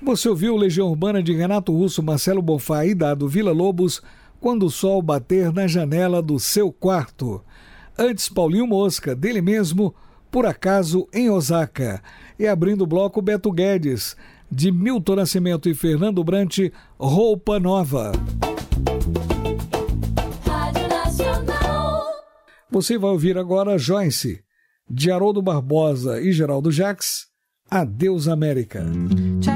Você ouviu Legião Urbana de Renato Russo, Marcelo Bonfá e Dado Villa-Lobos, Quando o Sol Bater na Janela do Seu Quarto. Antes, Paulinho Mosca, dele mesmo, Por Acaso em Osaka. E abrindo o bloco, Beto Guedes, de Milton Nascimento e Fernando Brant, Roupa Nova. Rádio Nacional. Você vai ouvir agora Joyce, de Haroldo Barbosa e Geraldo Jacques, Adeus América.